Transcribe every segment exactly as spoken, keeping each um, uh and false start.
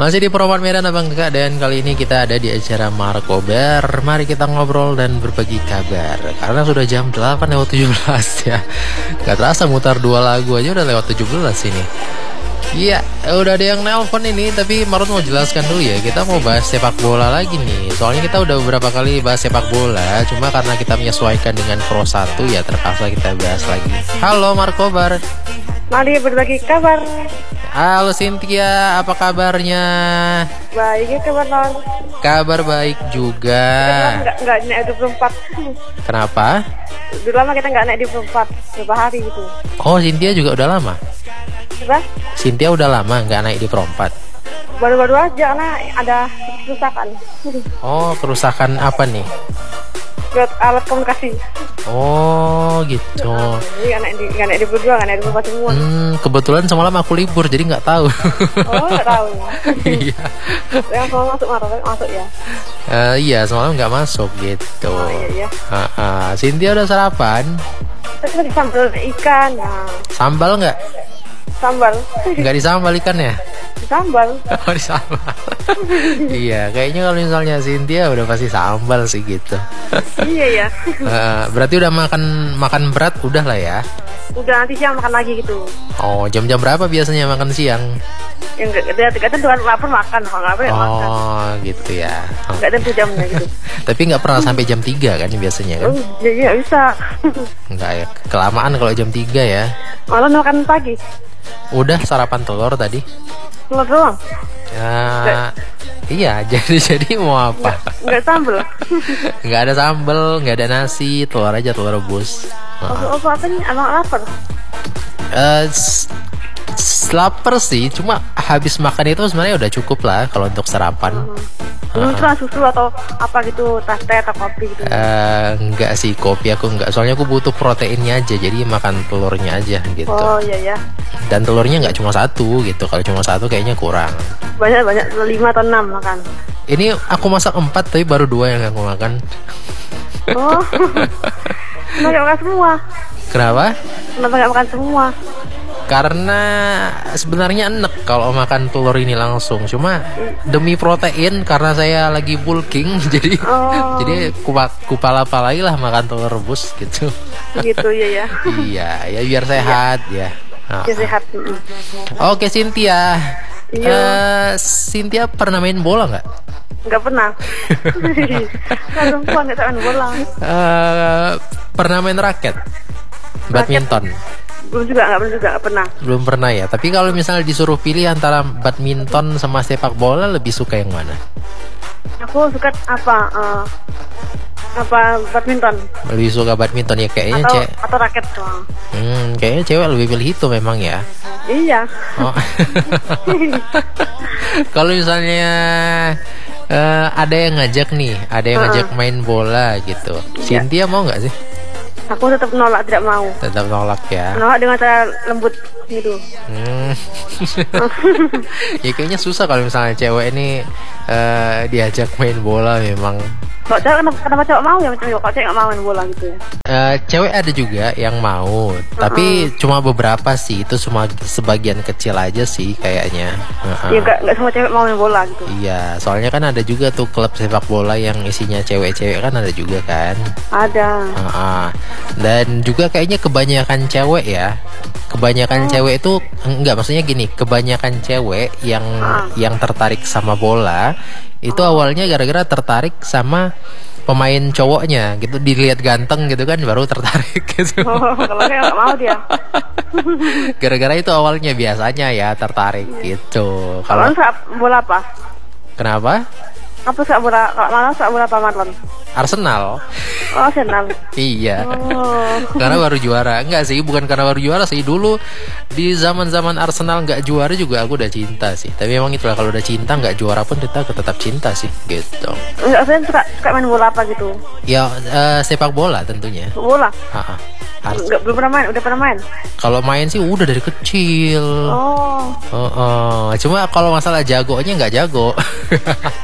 Masih di Promote Medan Abang Kakak, dan kali ini kita ada di acara Markobar. Mari kita ngobrol dan berbagi kabar. Karena sudah jam delapan lewat tujuh belas ya. Gak terasa mutar dua lagu aja udah lewat tujuh belas ini. Iya, udah ada yang nelpon ini, tapi Marut mau jelaskan dulu ya. Kita mau bahas sepak bola lagi nih. Soalnya kita udah beberapa kali bahas sepak bola, cuma karena kita menyesuaikan dengan Pro satu ya terpaksa kita bahas lagi. Halo Markobar. Mari berbagi kabar. Halo Cynthia, apa kabarnya? Baik ya kabar non. Kabar baik juga. Enggak enggak naik dua puluh empat. Kenapa? Udah lama kita enggak naik dua puluh empat, beberapa hari gitu. Oh, Cynthia juga udah lama? Apa? Cynthia udah lama nggak naik di perempat? Baru-baru aja karena ada kerusakan. Oh, kerusakan apa nih? Buat alat komunikasi. Oh, gitu. Jadi nggak naik di nggak naik di berdua, nggak naik di berdua semua. Hmm, kebetulan semalam aku libur jadi nggak tahu. Oh, nggak tahu. Iya. Yang mau masuk marah, masuk ya. Uh, iya, semalam nggak masuk gitu. Oh, iya, iya. Uh, uh. Cynthia udah sarapan? Terus tadi sambal ikan. Nah. Sambal nggak? Sambal. Nggak disambal ikannya? Sambal. Oh, disambal. Iya, kayaknya kalau misalnya Cynthia udah pasti sambal sih gitu. Iya ya. Uh, berarti udah makan makan berat udah lah ya? Udah, nanti siang makan lagi gitu. Oh, jam-jam berapa biasanya makan siang? Yang enggak ada tiga tentu lapar makan, kalau lapar ya makan. Oh, gitu ya. Enggak tentu jamnya gitu. Tapi nggak pernah sampai jam tiga kan biasanya kan? Oh, iya, iya bisa. Enggak ya. Kelamaan kalau jam tiga ya. Malah makan pagi. Udah sarapan telur tadi? Telur doang. Ya, iya, jadi jadi mau apa? Enggak sambel. Nggak ada sambel, nggak ada nasi, telur aja, telur rebus. Oh, oh, apa nih? Abang lapar? Eh, uh, lapar sih, cuma habis makan itu sebenarnya udah cukup lah kalau untuk sarapan. Belum pernah susu atau apa gitu, tas teh atau kopi gitu? Uh, enggak sih, kopi aku enggak. Soalnya aku butuh proteinnya aja, jadi makan telurnya aja gitu. Oh iya ya. Dan telurnya nggak cuma satu gitu. Kalau cuma satu kayaknya kurang. Banyak banyak lima atau enam makan. Ini aku masak empat tapi baru dua yang aku makan. Oh. Kenapa nggak makan semua? Kenapa? Kenapa nggak makan semua? Karena sebenarnya enak kalau makan telur ini langsung. Cuma demi protein, karena saya lagi bulking, jadi oh. jadi kupa, kupala-palai lah makan telur rebus gitu. Gitu ya ya. Iya, ya biar sehat ya. Nah. Biar sehat. Oke Cynthia. Iya. Uh, Cynthia pernah main bola nggak? Nggak pernah. Perempuan nggak main bola. Uh, pernah main raket? Badminton? Belum juga, nggak pernah juga, nggak pernah. Belum pernah ya. Tapi kalau misalnya disuruh pilih antara badminton sama sepak bola, lebih suka yang mana? Aku suka apa? Uh, apa badminton? Lebih suka badminton ya kayaknya atau, cewek. Atau raket doang. Hmm, kayaknya cewek lebih pilih itu memang ya. Iya. Oh. Kalau misalnya uh, ada yang ngajak nih, ada yang ngajak uh-uh. main bola gitu. Iya. Cynthia mau nggak sih? Aku tetap nolak, tidak mau. Tetap nolak ya. Nolak dengan cara lembut gitu. Hmm. Ya kayaknya susah kalau misalnya cewek ini uh, diajak main bola memang. Kalau cewek kenapa, kenapa cewek mau ya macam itu? Kalau cewek nggak mau main bola gitu ya? Uh, cewek ada juga yang mau, uh-uh. tapi cuma beberapa sih. Itu cuma sebagian kecil aja sih kayaknya. Uh-uh. Iya, nggak nggak semua cewek mau main bola gitu. Iya, soalnya kan ada juga tuh klub sepak bola yang isinya cewek-cewek kan ada juga kan. Ada. Uh-uh. Dan juga kayaknya kebanyakan cewek ya. Kebanyakan oh. cewek itu enggak, maksudnya gini, kebanyakan cewek yang uh. yang tertarik sama bola itu oh. awalnya gara-gara tertarik sama pemain cowoknya gitu, dilihat ganteng gitu kan baru tertarik gitu. Oh, kalau saya nggak mau dia. Gara-gara itu awalnya biasanya ya tertarik gitu. Kalau bola apa? Kenapa? Apa sepak bola? Kalau malah sepak bola apa Marlon? Arsenal. Oh, Arsenal. Iya. Oh. Karena baru juara. Enggak sih, bukan karena baru juara sih. Dulu di zaman-zaman Arsenal nggak juara juga aku udah cinta sih. Tapi memang itulah, kalau udah cinta nggak juara pun kita tetap cinta sih gitu. Enggak, saya suka, suka main bola apa gitu. Ya uh, sepak bola tentunya. Bola. Ha-ha. Enggak, belum pernah main, udah pernah main. Kalau main sih udah dari kecil. Oh. Oh, oh. Cuma kalau masalah jagonya nggak jago. Main apa?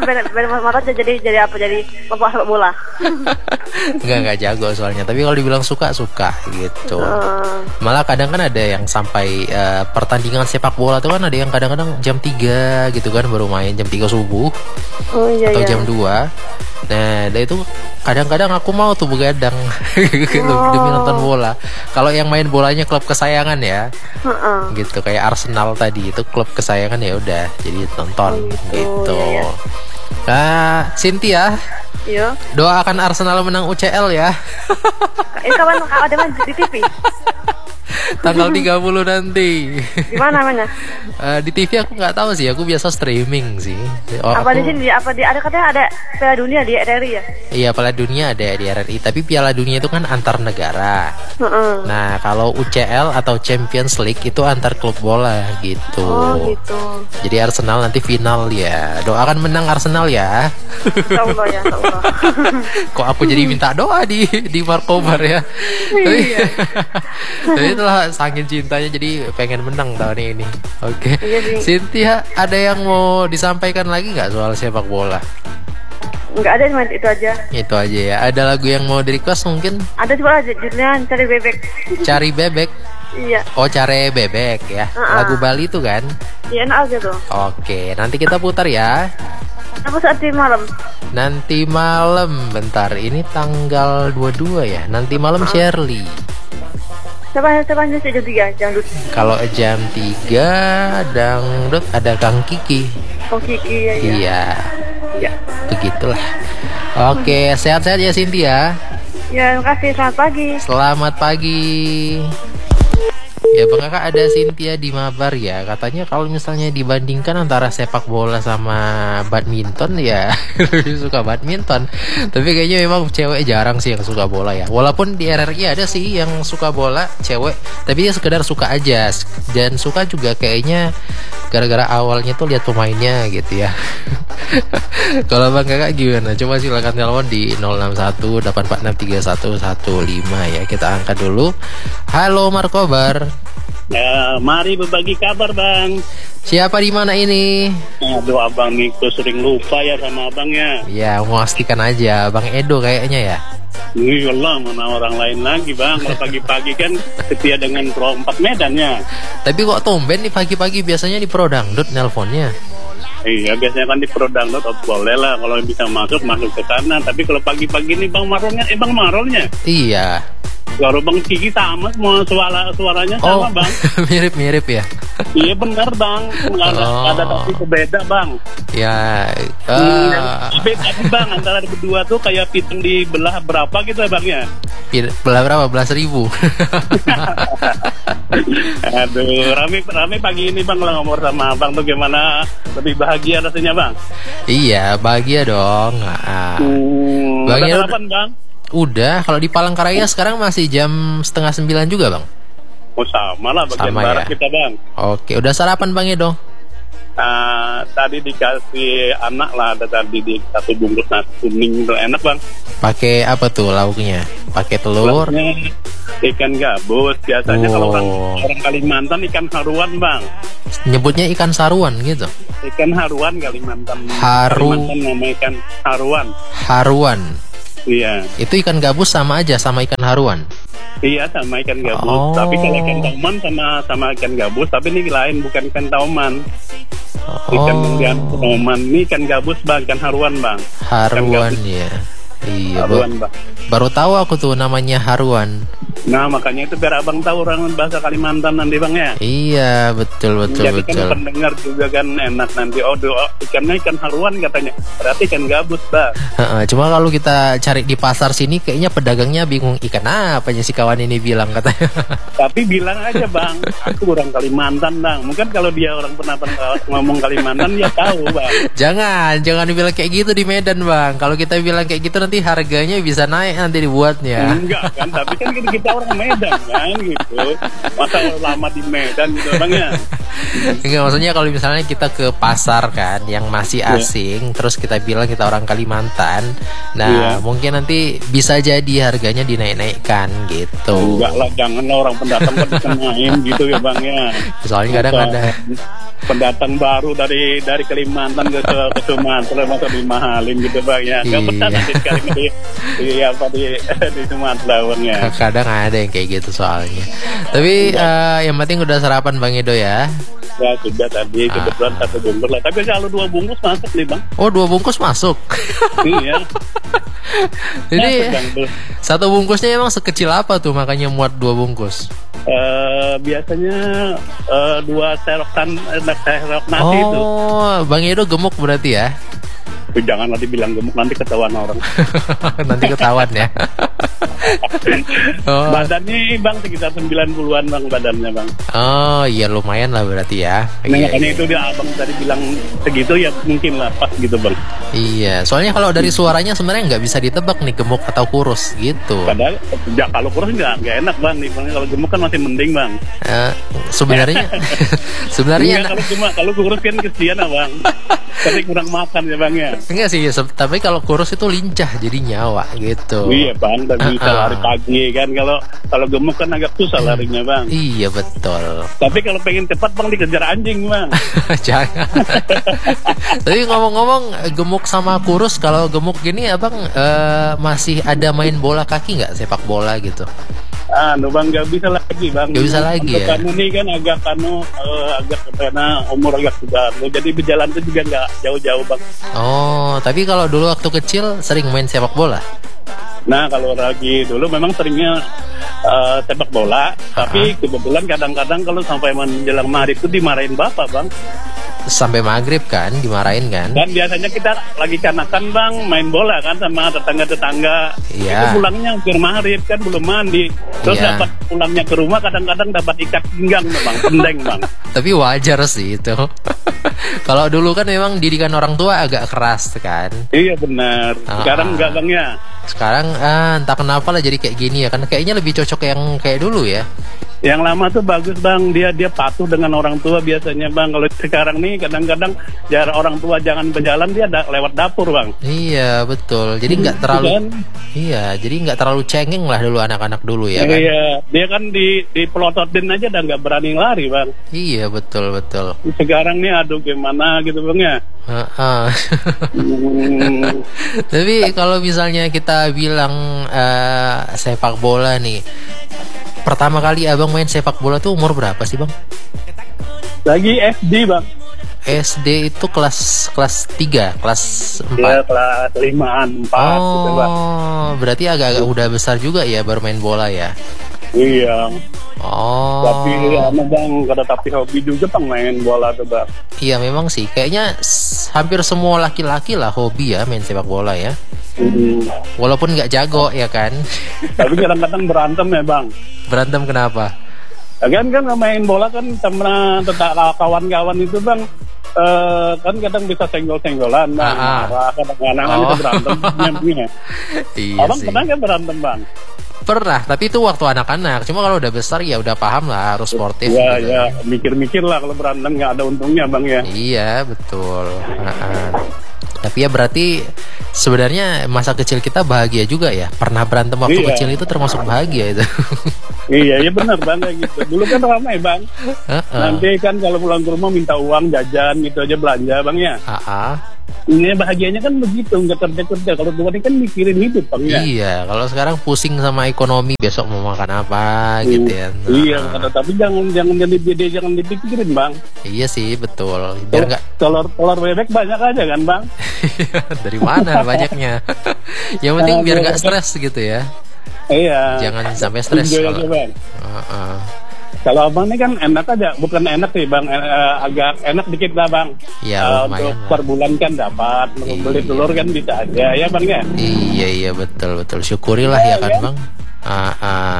band band motor aja jadi jadi apa jadi bapak sepak bola. Enggak enggak jago soalnya. Tapi kalau dibilang suka suka gitu. Uh, Malah kadang kan ada yang sampai uh, pertandingan sepak bola tuh kan ada yang kadang-kadang jam tiga gitu kan baru main jam tiga subuh oh iya atau iya. jam dua. Nah, dan itu kadang-kadang aku mau tuh begadang gitu, Oh. demi nonton bola. Kalau yang main bolanya klub kesayangan ya, Uh-uh. gitu kayak Arsenal tadi itu klub kesayangan ya udah jadi tonton Oh, gitu, gitu. iya, iya. Nah, Cynthia, Iya. doakan Arsenal menang U C L ya. Ini kapan ada main di T V? Tanggal tiga puluh nanti. Di mana mana? Eh, di T V aku nggak tahu sih, aku biasa streaming sih. Oh, Apa aku- di sini? Apa di ada katanya ada Piala Dunia di R R I ya? Iya, Piala Dunia ada di R R I, tapi Piala Dunia itu kan antar negara. Heeh. Nah, kalau U C L atau Champions League itu antar klub bola gitu. Oh gitu. Jadi Arsenal nanti final ya. Doakan menang Arsenal ya. Insya Allah ya, insya Allah. Kok aku jadi minta doa di di Markobar ya. Tapi, Iya. tapi itulah saking cintanya jadi pengen menang tahun ini. Oke. Iya sih. Cynthia, ada yang mau disampaikan lagi nggak soal sepak bola? Enggak ada cuma itu aja. Itu aja ya. Ada lagu yang mau di request mungkin? Ada coba aja judulnya cari bebek. Cari bebek. Iya. Oh, cari bebek ya. Uh-uh. Lagu Bali itu kan? Iya enak aja tuh. Oke, nanti kita putar ya. Apa saat di malam? Nanti malam, bentar. Ini tanggal dua puluh dua ya. Nanti malam Shirley. Siapa siapa aja sih jam tiga jam dulu. Kalau jam tiga dangdut ada Kang Kiki. Oh Kiki ya. Iya. Iya, Iya. begitulah. Oke, sehat-sehat ya Cynthia. Ya, terima kasih. Selamat pagi. Selamat pagi. Ya Bang Kakak, ada Cynthia di Mabar ya. Katanya kalau misalnya dibandingkan antara sepak bola sama badminton ya lebih suka badminton. Tapi kayaknya memang cewek jarang sih yang suka bola ya. Walaupun di R R I ada sih yang suka bola cewek, tapi dia sekedar suka aja. Dan suka juga kayaknya gara-gara awalnya tuh lihat pemainnya gitu ya. Kalau Bang Kakak gimana? Coba silakan telepon di nol enam satu delapan empat enam tiga satu satu lima ya. Kita angkat dulu. Halo Markobar. Ya, mari berbagi kabar bang. Siapa di mana ini? Aduh abang Niko sering lupa ya sama abangnya. Ya, memastikan aja Bang Edo kayaknya ya. Iya Allah, mana orang lain lagi bang. Kalau pagi-pagi kan setia dengan Pro empat Medannya. Tapi kok tumben nih pagi-pagi, biasanya di Pro Dangdut nelponnya. Iya biasanya kan di Pro Download, oh, boleh lah kalau bisa masuk masuk ke sana. Tapi kalau pagi-pagi ini bang Marolnya, eh bang Marolnya. Iya. Kalau bang Kiki sama semua suara suaranya Oh, sama bang. mirip-mirip ya. Iya benar bang. Nggak ada, Oh. nggak ada tapi beda bang. Ya, Hmm, eh, beda nih, bang antara berdua tuh kayak pitung dibelah berapa gitu ya bang ya. pil- belah berapa? Belas ribu. Aduh, rame rame pagi ini bang kalau ngomong sama abang tuh gimana, lebih bahagia rasanya bang. Iya, bahagia dong. Ah. Hmm, Bang, udah ya sarapan bang? Udah, kalau di Palangkaraya sekarang masih jam setengah sembilan juga Bang. Oh sama lah bagian Sama barat ya? kita bang. Oke, udah sarapan Bang Edo? Ah, tadi dikasih anak lah, ada tadi di satu bungkus nasi kuning tuh enak bang. Pakai apa tuh lauknya? Pakai telur? Lauknya ikan gabus, biasanya kalau orang Oh. orang Kalimantan ikan haruan bang. Nyebutnya ikan saruan gitu. Ikan haruan Kalimantan. Haru. Kalimantan nama ikan haruan. Haruan. Iya. Itu ikan gabus sama aja sama ikan haruan. Iya sama ikan gabus. Oh. Tapi kalau ikan tauman sama sama ikan gabus, tapi ini lain bukan ikan tauman. Ikan Oh, yang tauman ini ikan gabus bang, ikan haruan bang. haruan gabus. ya. Iya, Haruan ba- bang. baru tahu aku tuh namanya haruan. Nah makanya itu biar abang tahu orang bahasa Kalimantan nanti bang ya. Iya, betul betul Jadi betul. kan pendengar juga kan enak nanti. Oh, do, oh ikannya ikan haruan katanya. Berarti ikan gabus bang. Heeh, cuma kalau kita cari di pasar sini kayaknya pedagangnya bingung ikan apa aja si kawan ini bilang katanya. Tapi bilang aja bang, aku orang Kalimantan bang. Mungkin kalau dia orang pernah pernah ngomong Kalimantan dia tahu bang. Jangan, jangan bilang kayak gitu di Medan Bang. Kalau kita bilang kayak gitu nanti harganya bisa naik nanti dibuatnya. Enggak kan, tapi kan kita, kita orang Medan kan gitu. Masa lama di Medan gitu bang ya. Enggak, maksudnya kalau misalnya kita ke pasar kan yang masih asing, yeah. terus kita bilang kita orang Kalimantan, nah yeah. mungkin nanti bisa jadi harganya dinaik-naikkan gitu. Enggak lah, jangan lah, orang pendatang kan dikenain gitu ya bang ya. Soalnya kadang ada pendatang baru dari dari Kalimantan ke, ke Sumatera masa dimahalin gitu bang ya. Enggak Iya. betah nanti sekali di, di apa di di Sumatera bang ya. Kadang ada yang kayak gitu soalnya. Tapi uh, yang penting udah sarapan Bang Edo ya. Ya sudah tadi kebetulan Ah. satu bungkus lah. Tapi kalau dua bungkus masuk nih bang. Oh, dua bungkus masuk. Iya. Jadi Masuk, Bang, tuh. satu bungkusnya emang sekecil apa tuh makanya muat dua bungkus? Eh, biasanya eh, dua serok tan eh, serok nasi itu. Oh, Bang Edo gemuk berarti ya? Tapi janganlah dibilang gemuk, nanti ketahuan orang. Nanti ketahuan ya. Oh. Badannya bang sekitar sembilan puluhan bang badannya bang. Oh, iya lumayan lah berarti ya. Nah, Iya, makanya iya. itu dia abang tadi bilang segitu ya mungkin lah pas gitu bang. Iya, soalnya kalau dari suaranya sebenarnya nggak bisa ditebak nih gemuk atau kurus gitu. Padahal ya kalau kurus nggak nggak enak bang. Nih, Bang. Kalau gemuk kan masih mending bang. Eh, sebenarnya sebenarnya Enggak, kalau cuma kalau kurus kan kesian abang. Tapi kurang makan ya bang ya. enggak sih, se- tapi kalau kurus itu lincah jadi nyawa gitu. Iya bang, dan bisa Ah, ah. lari pagi kan. Kalau kalau gemuk kan agak susah larinya bang. Iya betul. Tapi kalau pengen cepat bang dikejar anjing bang. Jangan. Tapi ngomong-ngomong gemuk sama kurus, kalau gemuk gini abang eh, masih ada main bola kaki nggak, sepak bola gitu? Ah, no bang nggak bisa lagi bang. Nggak bisa lagi Untuk ya? Kamu nih kan agak kanu eh, agak karena umur agak sudah. Jadi berjalan itu juga nggak jauh-jauh bang. Oh, tapi kalau dulu waktu kecil sering main sepak bola? Nah kalau lagi dulu memang seringnya eh, sepak bola, tapi kebetulan kadang-kadang kalau sampai menjelang maghrib itu dimarahin bapak bang. Sampai maghrib kan, dimarahin kan? Dan biasanya kita lagi kanakan bang main bola kan sama tetangga-tetangga. Iya. Itu pulangnya hampir maghrib kan belum mandi. Terus Iya. dapat pulangnya ke rumah kadang-kadang dapat ikat pinggang bang, pendeng bang. Tapi wajar sih itu. Kalau dulu kan memang didikan orang tua agak keras kan. Iya benar. Sekarang Ah. enggak bang ya. Sekarang ah, entah kenapa lah jadi kayak gini ya kan. Kayaknya lebih cocok yang kayak dulu ya. Yang lama tuh bagus bang, dia dia patuh dengan orang tua biasanya bang. Kalau sekarang nih kadang-kadang jarak orang tua jangan berjalan dia da- lewat dapur bang. Iya betul. Jadi nggak terlalu. Kan? Iya, jadi nggak terlalu cengeng lah dulu anak-anak dulu ya kan. Iya, dia kan di di pelototin aja udah nggak berani lari bang. Iya betul betul. Sekarang nih aduh gimana gitu bang ya. Heeh. Hmm, Tapi kalau misalnya kita bilang eh, sepak bola nih, pertama kali abang main sepak bola tuh umur berapa sih bang? lagi S D bang. S D itu kelas kelas tiga, kelas Dia empat. kelas limaan empat gitu bang. Oh, berarti agak-agak udah besar juga ya baru main bola ya. Iya. Oh. Tapi anu bang, kada tapi hobi juga bang main bola tuh bang. Iya memang sih, kayaknya s- hampir semua laki-laki lah hobi ya main sepak bola ya. Hmm. Walaupun nggak jago ya kan. Tapi kadang-kadang berantem ya bang. Berantem kenapa? Ya kan kan main bola kan teman tetangga kawan-kawan itu bang eh, kan kadang bisa senggol-senggolan bang. Ah, ah. Marah, kadang-kadang Oh. itu berantem. Nyambungnya. Iya Abang sih. pernah kan berantem bang? Pernah, tapi itu waktu anak-anak. Cuma kalau udah besar ya udah paham lah harus sportif. Ya gitu. ya mikir-mikir lah kalau berantem nggak ada untungnya bang ya. Iya betul. Ha-ha. Tapi ya berarti sebenarnya masa kecil kita bahagia juga ya. Pernah berantem waktu Iya. kecil itu termasuk bahagia itu. Iya iya benar bang kayak gitu. Dulu kan ramai bang. Ha-ha. Nanti kan kalau pulang ke rumah minta uang jajan gitu aja belanja bang ya. Ha-ha. Ini bahagianya kan begitu nggak kerja-kerja. Kalau tua ini kan mikirin hidup bang ya. Iya, kalau sekarang pusing sama ekonomi besok mau makan apa gitu ya. Nah, Iya, kata- tapi jangan jangan jadi beda jangan dipikirin bang. Iya sih betul. Biar nggak Telur telur bebek banyak aja kan bang. dari mana banyaknya. Yang penting biar nggak stres gitu ya. Iya. Jangan sampai stres Enjoy kalau. aja bang. Ha-ha. Kalau abang ini kan enak aja, bukan enak sih bang, eh, eh, agak enak dikit lah bang. Ya, Eh, lumayan untuk lah. per bulan kan dapat, Iya. beli telur kan bisa aja ya bang ya. Iya iya betul betul. Syukurilah ya kan bang. Ah, ah.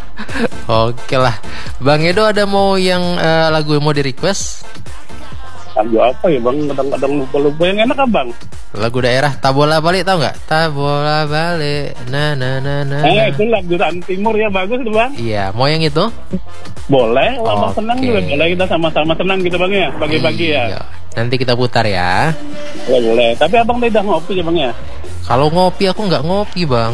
Oke lah, Bang Edo ada mau yang eh, lagu yang mau di request? Lagu apa ya bang? Kadang-kadang lupa-lupa. Yang enak apa bang? Lagu daerah Tabola Balik, tahu nggak? Tabola Balik, na na na na. Eh itu lagu Tan Timur ya, bagus tuh bang. Iya, mau yang itu? Boleh, lama Oke. senang juga. Boleh kita sama-sama senang gitu bang ya, bagi-bagi ya. Iya. Nanti kita putar ya. Boleh, boleh. Tapi abang tidak ngopi ya bang ya? Kalau ngopi aku nggak ngopi bang.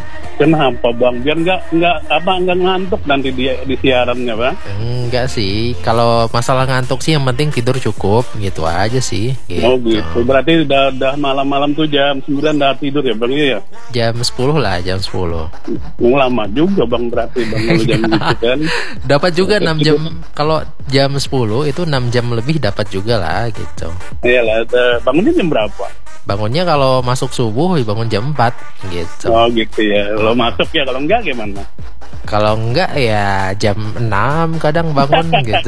Kenapa bang? Biar nggak nggak apa nggak ngantuk nanti di di siarannya bang. Enggak sih. Kalau masalah ngantuk sih yang penting tidur cukup, gitu aja sih. Gitu. Oh gitu. Berarti udah udah malam-malam tuh jam sembilan udah tidur ya bang ya? Jam sepuluh lah, jam sepuluh. Oh, lama juga bang berarti bang kalau jam gitu kan. Dapat juga enam jam. Kalau jam sepuluh itu enam jam lebih dapat juga lah gitu. Iyalah, eh, bangunnya jam berapa? Bangunnya kalau masuk subuh bangun jam empat gitu. Oh gitu ya. Lo masuk ya, kalau enggak gimana? Kalau enggak ya jam enam kadang bangun gitu.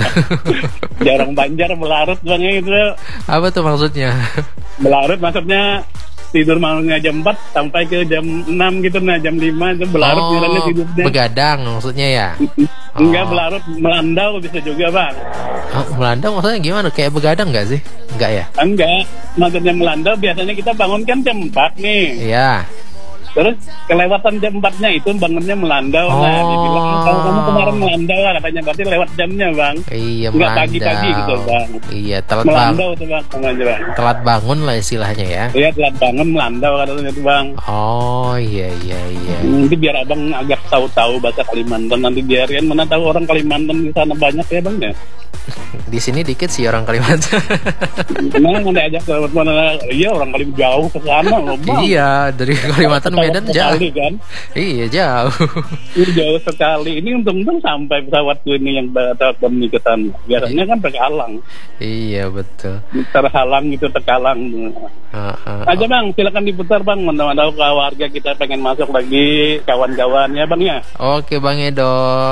Jarang Banjar melarut bang ya itu. Apa tuh maksudnya? Melarut maksudnya tidur malamnya jam empat sampai ke jam enam gitu, nah jam lima itu belarut Oh, jalannya tidurnya. begadang maksudnya ya? Enggak, Oh. belarut melandau bisa juga bang. Oh, melandang maksudnya gimana? Kayak begadang nggak sih? Enggak ya? Enggak, maksudnya melandau biasanya kita bangun kan jam empat nih. Iya. Terus kelewatan jam empatnya itu bangunnya melandau. Nah, Oh. dibilang kalau kamu kemarin melandau lah katanya, berarti lewat jamnya bang. Iya, Enggak melandau. pagi-pagi gitu bang. Iya, telat bang. Melandau tuh bang, sengaja bang. Telat bangun lah istilahnya ya. Iya, telat bangun melandau katanya tuh bang. Oh, iya iya iya. Nanti biar abang agak tahu-tahu bahasa Kalimantan, nanti biarin, mana tahu orang Kalimantan di sana banyak ya bang ya. Di sini dikit sih orang Kalimantan. Nah, nanti ajak ke mana? Iya, orang Kalimantan jauh ke sana loh bang. Iya, dari Kalimantan Medan jauh. Sekali, kan? Iya, jauh. Ini jauh sekali. Ini untung-untung sampai pesawatku ini yang pesawat demi ke sana. Biasanya kan terhalang. Iya, betul. Terhalang gitu, terhalang. Heeh. Aja bang, silakan diputar bang. Mana-mana tahu warga kita pengen masuk lagi, kawan-kawan ya bang ya. Oke, Bang Edo.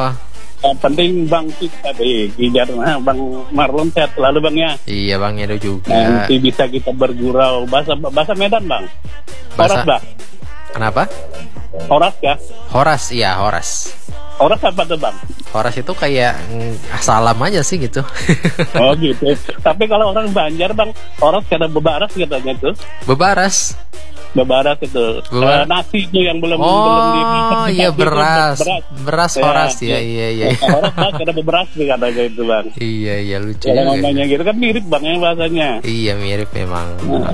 Yang penting bang kita deh, biar nah, bang Marlon sehat selalu bang ya. Iya, Bang Edo juga. Nanti bisa kita bergurau. Bahasa bahasa Medan bang. Horas Bahasa- bang. Kenapa? Horas ya. Horas, iya Horas. Horas apa tuh bang? Horas itu kayak mm, salam aja sih gitu. Oh gitu. Tapi kalau orang Banjar bang, horas karena bebaras katanya tuh. Bebaras. Bebaras itu. Bebaras. Eh, nasi itu yang belum belum dimasak. Oh, iya Nasi itu beras. beras. Beras Ya, Horas ya, iya iya. Ya, horas bang karena beberas tuh katanya itu bang. Iya iya lucu Kalau juga. ngomongnya gitu kan mirip bang ya bahasanya. Iya mirip memang.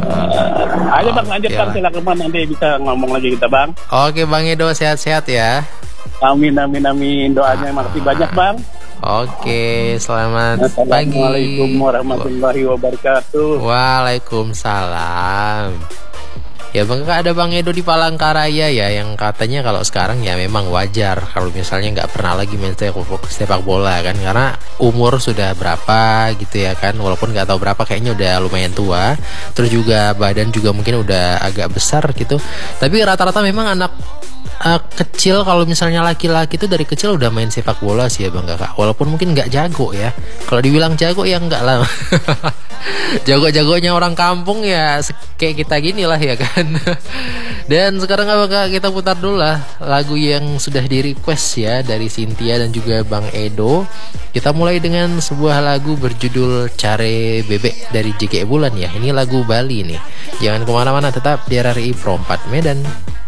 Ayo bang, lanjut Oke bang, lah. silakan nanti bisa ngomong lagi kita bang. Oke Bang Edo, sehat-sehat ya. Amin amin amin, doanya makasih banyak bang. Oke, selamat pagi. Assalamualaikum warahmatullahi wabarakatuh. Waalaikumsalam. Ya bang, ada Bang Edo di Palangkaraya ya, yang katanya kalau sekarang ya memang wajar kalau misalnya nggak pernah lagi main sepak sepak bola kan, karena umur sudah berapa gitu ya kan, walaupun nggak tahu berapa, kayaknya udah lumayan tua, terus juga badan juga mungkin udah agak besar gitu. Tapi rata-rata memang anak uh, kecil, kalau misalnya laki-laki itu dari kecil udah main sepak bola sih ya bang kakak, walaupun mungkin nggak jago ya. Kalau dibilang jago ya enggak lah. Jago-jagonya orang kampung ya kayak kita gini lah ya kan. Dan sekarang apa kita putar dulu lah lagu yang sudah di request ya dari Cynthia dan juga Bang Edo. Kita mulai dengan sebuah lagu berjudul Care Bebek dari J K Bulan ya. Ini lagu Bali nih. Jangan kemana-mana, tetap di R R I Pro empat Medan.